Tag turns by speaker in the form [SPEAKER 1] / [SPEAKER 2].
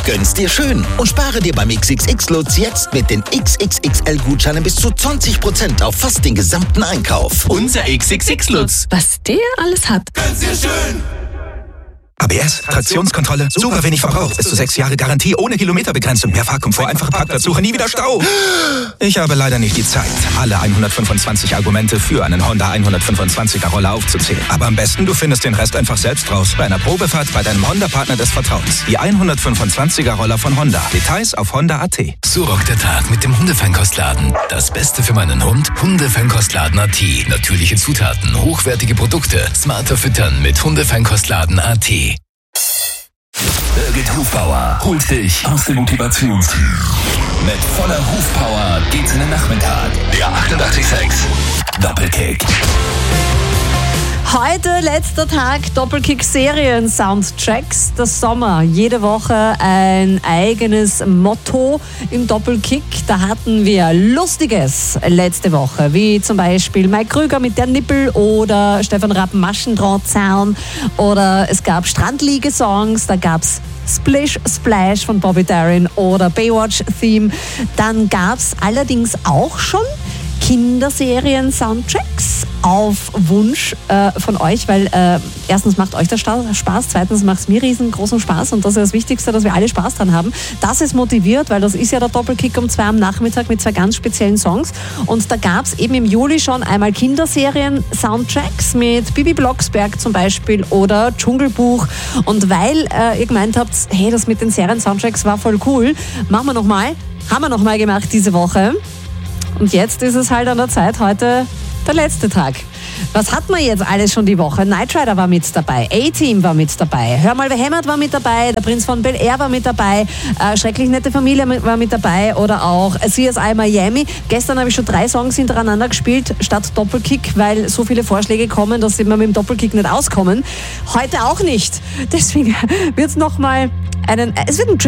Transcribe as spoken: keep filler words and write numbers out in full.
[SPEAKER 1] Gönn's dir schön und spare dir beim X X X-Lutz jetzt mit den X X X L-Gutscheinen bis zu zwanzig Prozent auf fast den gesamten Einkauf.
[SPEAKER 2] Unser X X X-Lutz.
[SPEAKER 3] Was der alles hat.
[SPEAKER 2] Gönn's dir schön.
[SPEAKER 4] A B S, Traktionskontrolle, super wenig Verbrauch, bis zu sechs Jahre Garantie, ohne Kilometerbegrenzung, mehr Fahrkomfort, einfache Parkplatzsuche, nie wieder Stau. Ich habe leider nicht die Zeit, alle hundertfünfundzwanzig Argumente für einen Honda hundertfünfundzwanziger Roller aufzuzählen. Aber am besten, du findest den Rest einfach selbst raus bei einer Probefahrt bei deinem Honda-Partner des Vertrauens. Die hundertfünfundzwanziger Roller von Honda. Details auf honda punkt a t.
[SPEAKER 5] So rockt der Tag mit dem Hundefeinkostladen. Das Beste für meinen Hund? Hundefeinkostladen punkt a t. Natürliche Zutaten, hochwertige Produkte, smarter füttern mit Hundefeinkostladen punkt a t. Birgit Hufbauer holt dich aus dem Motivationstief. Mit voller Hufpower geht's in den Nachmittag. Der achtundachtzig Komma sechs Doppelkick.
[SPEAKER 3] Heute letzter Tag Doppelkick-Serien-Soundtracks. Das Sommer. Jede Woche ein eigenes Motto im Doppelkick. Da hatten wir Lustiges letzte Woche, wie zum Beispiel Mike Krüger mit der Nippel oder Stefan Rapp Maschendrahtzaun. Oder es gab Strandliege-Songs, da gab es Splish Splash von Bobby Darin oder Baywatch-Theme. Dann gab es allerdings auch schon Kinderserien-Soundtracks auf Wunsch äh, von euch, weil äh, erstens macht euch das Spaß, zweitens macht es mir riesengroßen Spaß und das ist das Wichtigste, dass wir alle Spaß dran haben. Das ist motiviert, weil das ist ja der Doppelkick um zwei am Nachmittag mit zwei ganz speziellen Songs und da gab es eben im Juli schon einmal Kinderserien-Soundtracks mit Bibi Blocksberg zum Beispiel oder Dschungelbuch und weil äh, ihr gemeint habt, hey, das mit den Serien-Soundtracks war voll cool, machen wir nochmal, haben wir nochmal gemacht diese Woche. Und jetzt ist es halt an der Zeit, heute der letzte Tag. Was hat man jetzt alles schon die Woche? Knight Rider war mit dabei, A-Team war mit dabei, Hör mal, wer hämmert war mit dabei, der Prinz von Bel-Air war mit dabei, äh, Schrecklich nette Familie war mit dabei oder auch C S I Miami. Gestern habe ich schon drei Songs hintereinander gespielt, statt Doppelkick, weil so viele Vorschläge kommen, dass wir mit dem Doppelkick nicht auskommen. Heute auch nicht. Deswegen wird es nochmal einen, es wird ein